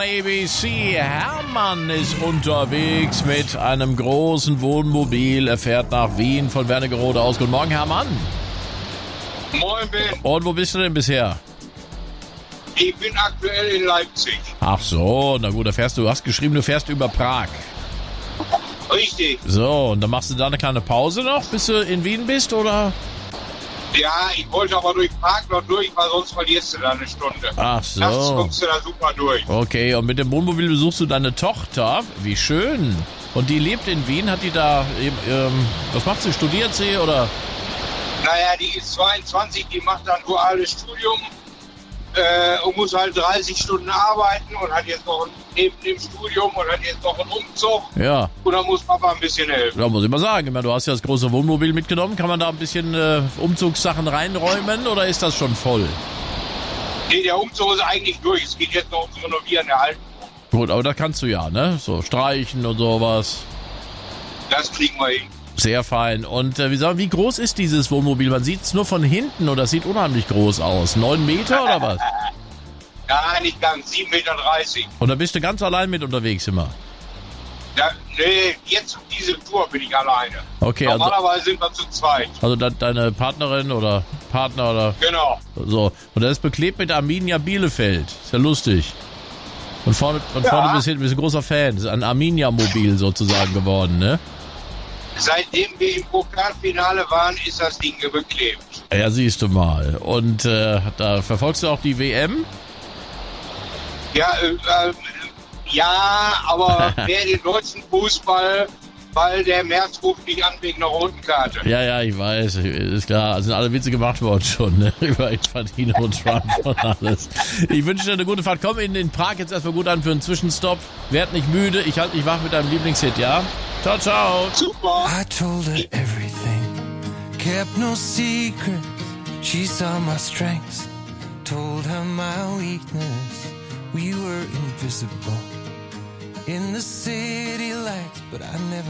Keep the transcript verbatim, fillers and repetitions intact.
A B C. Hermann ist unterwegs mit einem großen Wohnmobil. Er fährt nach Wien von Wernigerode aus. Guten Morgen, Hermann. Moin, Ben. Und wo bist du denn bisher? Ich bin aktuell in Leipzig. Ach so, na gut, da fährst du, du hast geschrieben, du fährst über Prag. Richtig. So, und dann machst du da eine kleine Pause noch, bis du in Wien bist, oder? Ja, ich wollte aber durch Prag noch durch, weil sonst verlierst du da eine Stunde. Ach Nachts so. kommst du da super durch. Okay, und mit dem Wohnmobil besuchst du deine Tochter. Wie schön. Und die lebt in Wien, hat die da, ähm, was macht sie, studiert sie, oder? Naja, die ist zweiundzwanzig, die macht dann duales Studium äh, und muss halt dreißig Stunden arbeiten und hat jetzt noch ein, neben dem Studium und hat jetzt noch einen Umzug. Ja. Und da muss Papa ein bisschen helfen. Da muss ich mal sagen, ich meine, du hast ja das große Wohnmobil mitgenommen. Kann man da ein bisschen äh, Umzugssachen reinräumen oder ist das schon voll? Nee, der Umzug ist eigentlich durch. Es geht jetzt noch ums Renovieren der alten Wohnung. Gut, aber das kannst du ja, ne? So streichen und sowas. Das kriegen wir hin. Sehr fein. Und äh, wie, sagen, wie groß ist dieses Wohnmobil? Man sieht es nur von hinten und das sieht unheimlich groß aus. Neun Meter oder was? Ja, nicht ganz. sieben Meter dreißig. Und da bist du ganz allein mit unterwegs immer? Ja, nee, jetzt diese Tour bin ich alleine. Okay, also, Normalerweise sind wir zu zweit. also de deine Partnerin oder Partner oder Genau. so. Und das ist beklebt mit Arminia Bielefeld. Ist ja lustig. Und vorne, von Ja. vorne bis hinten bist du ein großer Fan. Das ist ein Arminia-Mobil sozusagen geworden, ne? Seitdem wir im Pokalfinale waren, ist das Ding beklebt. Ja, siehst du mal. Und äh, da verfolgst du auch die W M? Ja, äh, äh, ja, aber wer den deutschen Fußball, weil der März ruft nicht an wegen einer roten Karte. Ja, ja, ich weiß, ist klar. Es sind alle Witze gemacht worden schon, ne? Über Infantino und Trump und alles. Ich wünsche dir eine gute Fahrt. Komm in, in Prag jetzt erstmal gut an für einen Zwischenstopp. Werd nicht müde. Ich halte dich wach mit deinem Lieblingshit, ja? Ciao, ciao. Super. I told her everything, kept no secret. She saw my strengths, told her my weakness. We were invisible in the city lights, but I never